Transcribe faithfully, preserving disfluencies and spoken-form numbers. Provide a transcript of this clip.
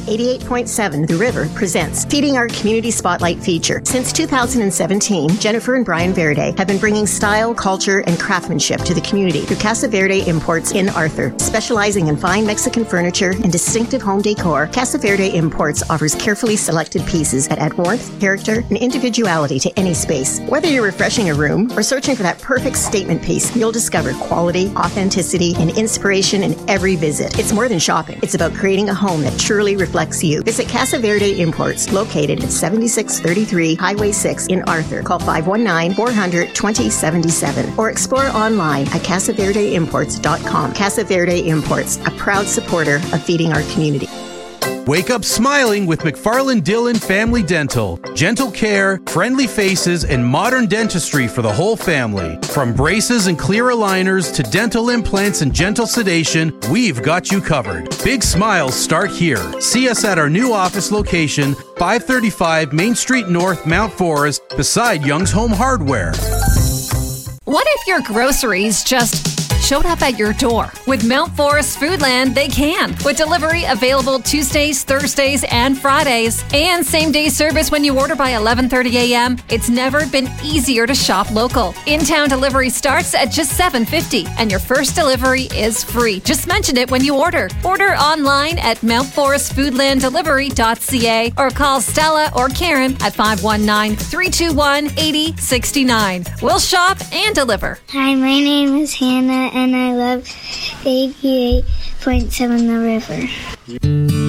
eighty-eight point seven The River presents Feeding Our Community Spotlight feature. Since two thousand seventeen, Jennifer and Brian Verde have been bringing style, culture, and craftsmanship to the community through Casa Verde Imports in Arthur. Specializing in fine Mexican furniture and distinctive home decor, Casa Verde Imports offers carefully selected pieces that add warmth, character, and individuality to any space. Whether you're refreshing a room or searching for that perfect statement piece, you'll discover quality, authenticity, and inspiration in every visit. It's more than shopping. It's about creating a home that truly reflects you. Visit Casa Verde Imports, located at seventy-six thirty-three Highway six in Arthur. Call five one nine, four hundred, twenty seventy-seven or explore online at casa verde imports dot com. Casa Verde Imports, a proud supporter of feeding our community. Wake up smiling with McFarland Dillon Family Dental. Gentle care, friendly faces, and modern dentistry for the whole family. From braces and clear aligners to dental implants and gentle sedation, we've got you covered. Big smiles start here. See us at our new office location, five thirty-five Main Street North, Mount Forest, beside Young's Home Hardware. What if your groceries just showed up at your door? With Mount Forest Foodland, they can. With delivery available Tuesdays, Thursdays, and Fridays, and same-day service when you order by eleven thirty a.m., it's never been easier to shop local. In-town delivery starts at just seven dollars and fifty cents, and your first delivery is free. Just mention it when you order. Order online at mount forest foodland delivery dot c a or call Stella or Karen at five one nine, three two one, eight zero six nine. We'll shop and deliver. Hi, my name is Hannah, and I love eighty-eight point seven The River.